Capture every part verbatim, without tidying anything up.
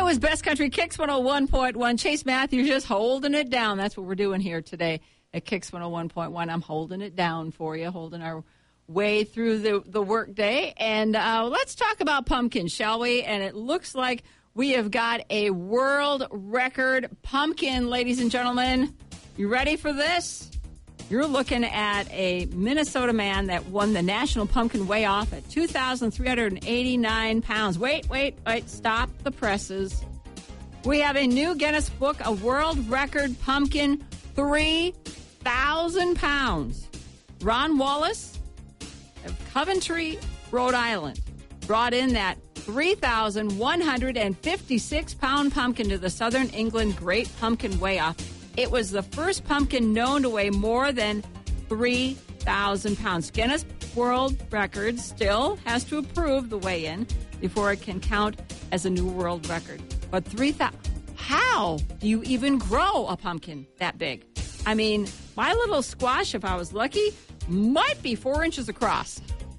Iowa's Best Country, Kicks one oh one point one. Chase Matthews just holding it down. That's what we're doing here today at Kicks one oh one point one. I'm holding it down for you, holding our way through the, the work day. And uh, let's talk about pumpkins, shall we? And it looks like we have got a world record pumpkin, ladies and gentlemen. You ready for this? You're looking at a Minnesota man that won the National Pumpkin Weigh-Off at two thousand three hundred eighty-nine pounds. Wait, wait, wait, stop the presses. We have a new Guinness Book of World Record pumpkin, three thousand pounds. Ron Wallace of Coventry, Rhode Island, brought in that three thousand one hundred fifty-six pound pumpkin to the Southern England Great Pumpkin Weigh-Off. It was the first pumpkin known to weigh more than three thousand pounds. Guinness World Records still has to approve the weigh-in before it can count as a new world record. But three thousand, how do you even grow a pumpkin that big? I mean, my little squash, if I was lucky, might be four inches across.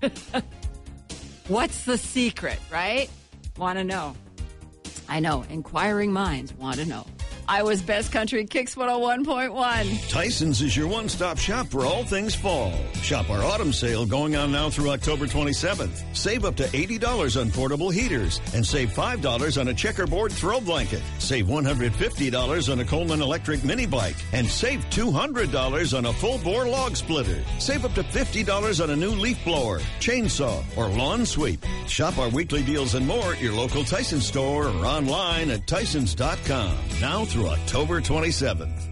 What's the secret, right? Want to know. I know, inquiring minds want to know. Iowa's Best Country, Kicks one oh one point one. Tyson's is your one-stop shop for all things fall. Shop our autumn sale going on now through October twenty-seventh. Save up to eighty dollars on portable heaters and save five dollars on a checkerboard throw blanket. Save one hundred fifty dollars on a Coleman electric mini bike and save two hundred dollars on a full-bore log splitter. Save up to fifty dollars on a new leaf blower, chainsaw, or lawn sweep. Shop our weekly deals and more at your local Tyson store or online at tysons dot com. Now through October twenty-seventh.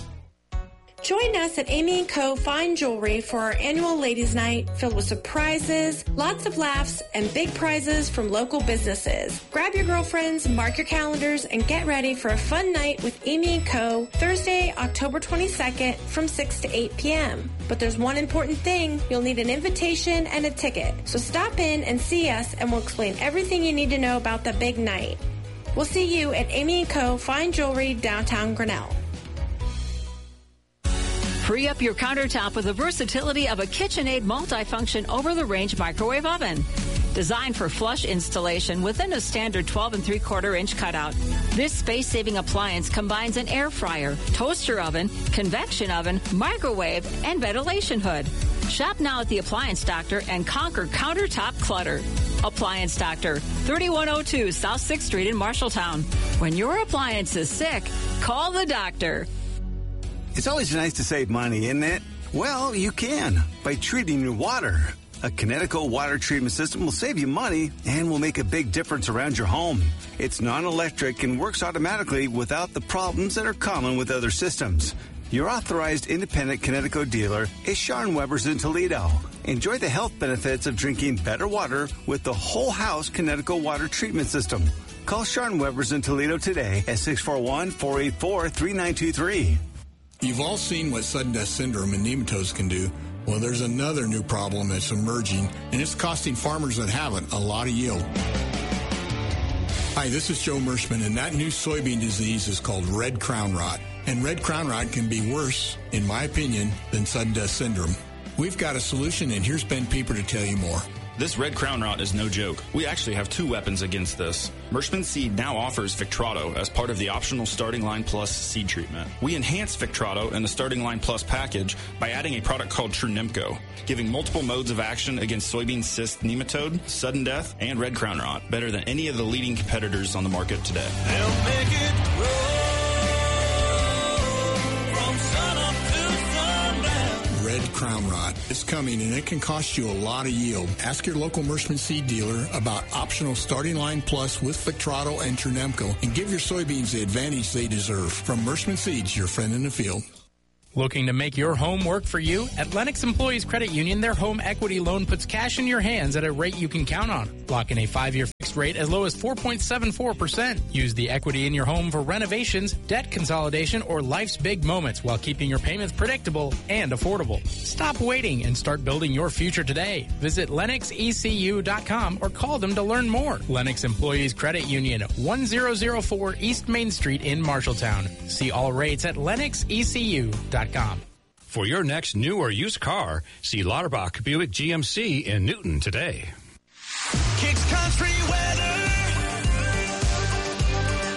Join us at Amy and Co. Fine Jewelry for our annual Ladies' Night filled with surprises, lots of laughs, and big prizes from local businesses. Grab your girlfriends, mark your calendars, and get ready for a fun night with Amy and Co. Thursday, October twenty-second from six to eight p.m. But there's one important thing. You'll need an invitation and a ticket. So stop in and see us, and we'll explain everything you need to know about the big night. We'll see you at Amy and Co. Fine Jewelry, downtown Grinnell. Free up your countertop with the versatility of a KitchenAid multifunction over-the-range microwave oven. Designed for flush installation within a standard twelve and three quarter inch cutout. This space-saving appliance combines an air fryer, toaster oven, convection oven, microwave, and ventilation hood. Shop now at the Appliance Doctor and conquer countertop clutter. Appliance Doctor, thirty-one oh two South sixth Street in Marshalltown. When your appliance is sick, call the doctor. It's always nice to save money, isn't it? Well, you can by treating your water. A Kinetico water treatment system will save you money and will make a big difference around your home. It's non-electric and works automatically without the problems that are common with other systems. Your authorized independent Kinetico dealer is Sharon Weber's in Toledo. Enjoy the health benefits of drinking better water with the whole house Kinetico water treatment system. Call Sharon Weber's in Toledo today at six four one, four eight four, three nine two three. You've all seen what sudden death syndrome and nematodes can do. Well, there's another new problem that's emerging, and it's costing farmers that have it a lot of yield. Hi, this is Joe Mershman, and that new soybean disease is called red crown rot. And red crown rot can be worse, in my opinion, than sudden death syndrome. We've got a solution, and here's Ben Pieper to tell you more. This red crown rot is no joke. We actually have two weapons against this. Mershman Seed now offers Victrato as part of the optional Starting Line Plus seed treatment. We enhance Victrato in the Starting Line Plus package by adding a product called True Nemco, giving multiple modes of action against soybean cyst nematode, sudden death, and red crown rot, better than any of the leading competitors on the market today. They'll make it grow from sun up to sundown. Red crown rot is coming, and it can cost you a lot of yield. Ask your local Mershman Seed dealer about optional Starting Line Plus with Victrato and True Nemco, and give your soybeans the advantage they deserve. From Mershman Seeds, your friend in the field. Looking to make your home work for you? At Lennox Employees Credit Union, their home equity loan puts cash in your hands at a rate you can count on. Lock in a five-year fixed rate as low as four point seven four percent. Use the equity in your home for renovations, debt consolidation, or life's big moments while keeping your payments predictable and affordable. Stop waiting and start building your future today. Visit lennox e c u dot com or call them to learn more. Lennox Employees Credit Union, one thousand four East Main Street in Marshalltown. See all rates at lennox e c u dot com. For your next new or used car, see Lauterbach Buick G M C in Newton today. Kicks Country weather.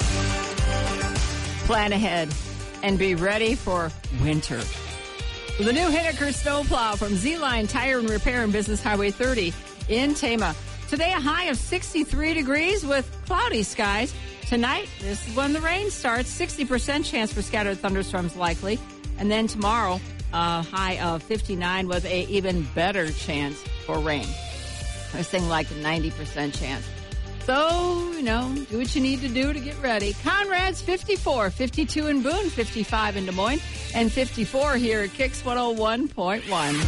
Plan ahead and be ready for winter. The new Hiniker snowplow from Z-Line Tire and Repair and Business Highway thirty in Tama. Today, a high of sixty-three degrees with cloudy skies. Tonight, this is when the rain starts. sixty percent chance for scattered thunderstorms likely. And then tomorrow, a high of fifty-nine with a even better chance for rain. I was saying like a ninety percent chance. So, you know, do what you need to do to get ready. Conrad's fifty-four, fifty-two in Boone, fifty-five in Des Moines, and fifty-four here at Kicks one oh one point one.